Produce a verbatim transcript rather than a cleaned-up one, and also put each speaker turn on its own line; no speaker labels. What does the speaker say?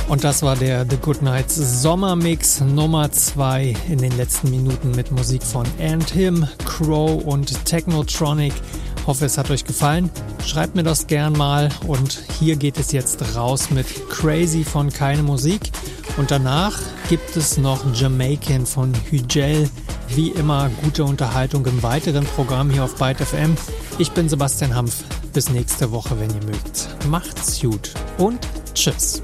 Und das war der The Good Nights Sommermix Nummer zwei in den letzten Minuten mit Musik von And Him, Crow und Technotronic. Hoffe, es hat euch gefallen. Schreibt mir das gern mal und hier geht es jetzt raus mit Crazy von Keine Musik. Und danach gibt es noch Jamaican von Hügel. Wie immer gute Unterhaltung im weiteren Programm hier auf Byte F M. Ich bin Sebastian Hampf. Bis nächste Woche, wenn ihr mögt. Macht's gut und tschüss.